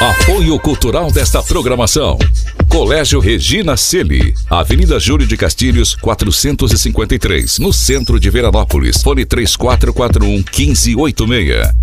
Apoio cultural desta programação: Colégio Regina Celi, Avenida Júlio de Castilhos, 453, no centro de Veranópolis. Fone 3441-1586.